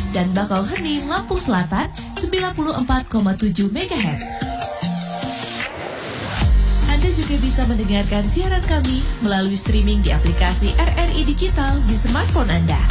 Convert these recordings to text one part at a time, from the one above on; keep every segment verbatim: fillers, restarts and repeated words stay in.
dan Bakauheni, Lampung Selatan sembilan puluh empat koma tujuh megahertz. Anda juga bisa mendengarkan siaran kami melalui streaming di aplikasi R R I Digital di smartphone Anda.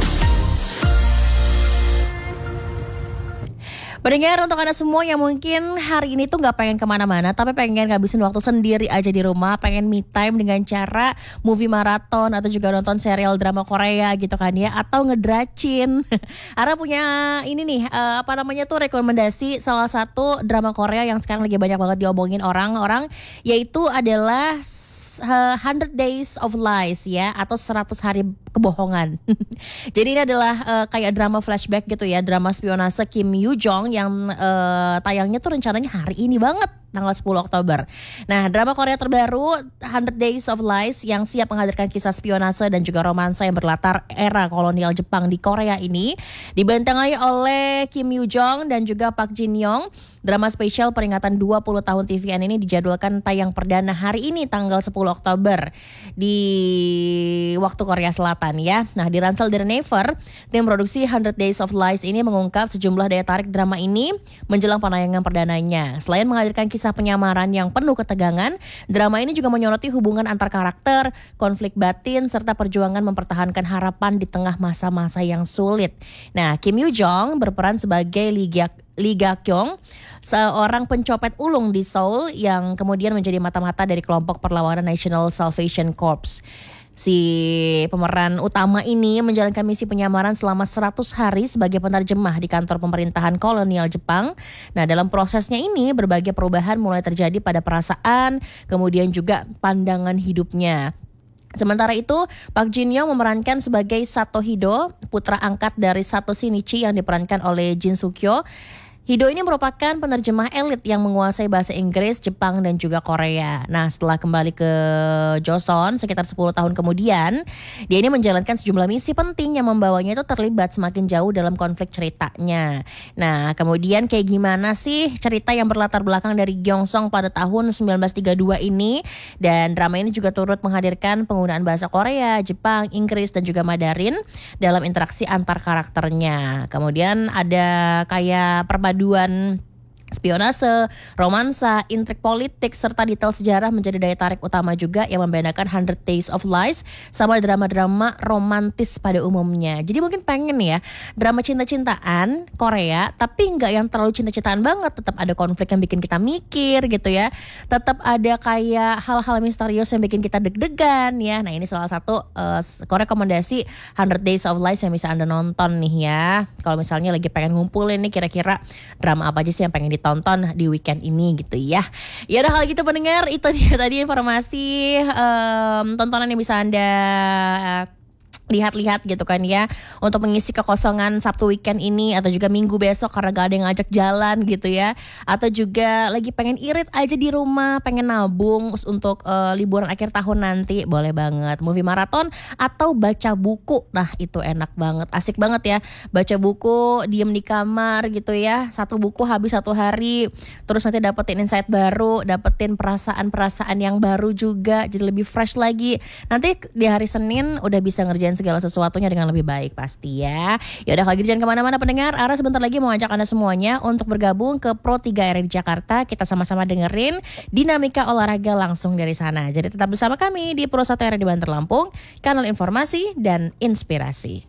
Pendengar, untuk Anda semua yang mungkin hari ini tuh gak pengen kemana-mana, tapi pengen ngabisin waktu sendiri aja di rumah, pengen me time dengan cara movie marathon atau juga nonton serial drama Korea gitu kan ya, atau ngedracin. Ara punya ini nih, uh, apa namanya tuh rekomendasi salah satu drama Korea yang sekarang lagi banyak banget diomongin orang-orang, yaitu adalah one hundred Days of Lies ya, atau seratus hari kebohongan. Jadi ini adalah uh, kayak drama flashback gitu ya, drama spionase Kim Yoo Jong yang uh, tayangnya tuh rencananya hari ini banget, tanggal sepuluh Oktober. Nah, drama Korea terbaru one hundred Days of Lies yang siap menghadirkan kisah spionase dan juga romansa yang berlatar era kolonial Jepang di Korea ini dibentengi oleh Kim Yoo Jong dan juga Park Jin Young. Drama spesial peringatan dua puluh tahun T V N ini dijadwalkan tayang perdana hari ini tanggal sepuluh Oktober di waktu Korea Selatan ya. Nah, diransel dari Naver, tim produksi one hundred Days of Lies ini mengungkap sejumlah daya tarik drama ini menjelang penayangan perdananya. Selain menghadirkan kisah penyamaran yang penuh ketegangan, drama ini juga menyoroti hubungan antar karakter, konflik batin, serta perjuangan mempertahankan harapan di tengah masa-masa yang sulit. Nah, Kim Yoo Jong berperan sebagai Lee Gyak Lee Ga-kyung, seorang pencopet ulung di Seoul yang kemudian menjadi mata-mata dari kelompok perlawanan National Salvation Corps. Si pemeran utama ini menjalankan misi penyamaran selama seratus hari sebagai penerjemah di kantor pemerintahan kolonial Jepang. Nah, dalam prosesnya ini berbagai perubahan mulai terjadi pada perasaan, kemudian juga pandangan hidupnya. Sementara itu, Park Jin Young memerankan sebagai Sato Hido, putra angkat dari Sato Shinichi yang diperankan oleh Jin Suk-kyo. Hido ini merupakan penerjemah elit yang menguasai bahasa Inggris, Jepang, dan juga Korea. Nah, setelah kembali ke Joseon sekitar sepuluh tahun kemudian, dia ini menjalankan sejumlah misi penting yang membawanya itu terlibat semakin jauh dalam konflik ceritanya. Nah, kemudian kayak gimana sih cerita yang berlatar belakang dari Gyeongsong pada tahun sembilan belas tiga puluh dua ini? Dan drama ini juga turut menghadirkan penggunaan bahasa Korea, Jepang, Inggris, dan juga Mandarin dalam interaksi antar karakternya. Kemudian ada kayak perbandingan Paduan spionase, romansa, intrik politik, serta detail sejarah menjadi daya tarik utama juga yang membedakan one hundred Days of Lies sama drama-drama romantis pada umumnya. Jadi mungkin pengen ya drama cinta-cintaan Korea, tapi nggak yang terlalu cinta-cintaan banget, tetap ada konflik yang bikin kita mikir gitu ya, tetap ada kayak hal-hal misterius yang bikin kita deg-degan ya. Nah, ini salah satu uh, rekomendasi one hundred Days of Lies yang bisa Anda nonton nih ya. Kalau misalnya lagi pengen ngumpulin nih kira-kira drama apa aja sih yang pengen tonton di weekend ini gitu ya. Ya udah, kalau gitu pendengar, itu dia tadi informasi um, tontonan yang bisa Anda lihat-lihat gitu kan ya, untuk mengisi kekosongan Sabtu weekend ini atau juga Minggu besok karena gak ada yang ngajak jalan gitu ya, atau juga lagi pengen irit aja di rumah, pengen nabung untuk uh, liburan akhir tahun nanti, boleh banget movie marathon atau baca buku. Nah, itu enak banget, asik banget ya, baca buku diem di kamar gitu ya, satu buku habis satu hari, terus nanti dapetin insight baru, dapetin perasaan-perasaan yang baru juga, jadi lebih fresh lagi. Nanti di hari Senin udah bisa ngerjain segala sesuatunya dengan lebih baik pasti ya. Ya udah, kalau gitu jangan kemana-mana pendengar. Ara sebentar lagi mau ajak Anda semuanya untuk bergabung ke Pro tiga R di Jakarta. Kita sama-sama dengerin dinamika olahraga langsung dari sana. Jadi tetap bersama kami di Pro satu R di Banter Lampung, kanal informasi dan inspirasi.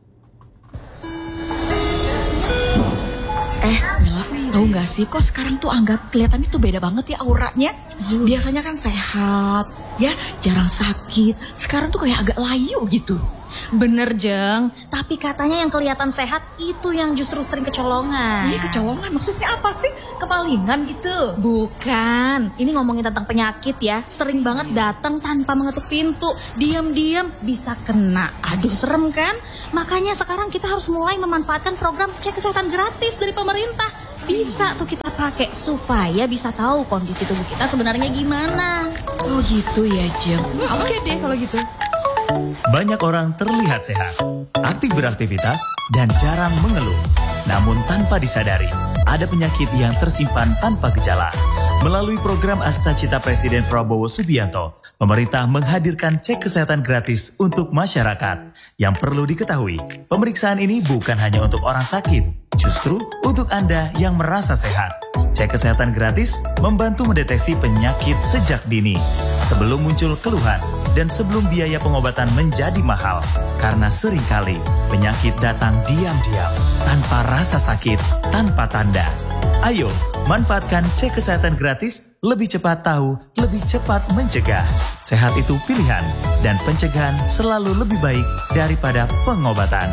Eh, Mila, tahu nggak sih kok sekarang tuh Angga kelihatannya tuh beda banget ya auranya. Biasanya kan sehat, ya jarang sakit. Sekarang tuh kayak agak layu gitu. Bener Jeng, tapi katanya yang kelihatan sehat itu yang justru sering kecolongan. Iya, kecolongan maksudnya apa sih? Kepalingan gitu? Bukan, ini ngomongin tentang penyakit ya. Sering banget datang tanpa mengetuk pintu, diam-diam bisa kena. Aduh, serem kan? Makanya sekarang kita harus mulai memanfaatkan program cek kesehatan gratis dari pemerintah. Bisa tuh kita pakai supaya bisa tahu kondisi tubuh kita sebenarnya gimana. Oh gitu ya Jeng. Hmm, Oke deh kalau gitu. Banyak orang terlihat sehat, aktif beraktivitas, dan jarang mengeluh. Namun tanpa disadari, ada penyakit yang tersimpan tanpa gejala. Melalui program Astacita Presiden Prabowo Subianto, pemerintah menghadirkan cek kesehatan gratis untuk masyarakat. Yang perlu diketahui, pemeriksaan ini bukan hanya untuk orang sakit, justru untuk Anda yang merasa sehat. Cek kesehatan gratis membantu mendeteksi penyakit sejak dini, sebelum muncul keluhan, dan sebelum biaya pengobatan menjadi mahal. Karena seringkali penyakit datang diam-diam, tanpa rasa sakit, tanpa tanda. Ayo, manfaatkan cek kesehatan gratis, lebih cepat tahu, lebih cepat mencegah. Sehat itu pilihan, dan pencegahan selalu lebih baik daripada pengobatan.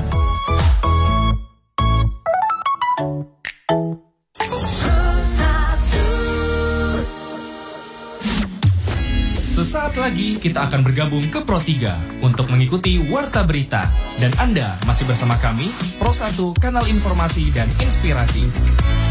Sesaat lagi kita akan bergabung ke Pro tiga untuk mengikuti Warta Berita. Dan Anda masih bersama kami, Pro satu, Kanal Informasi dan Inspirasi.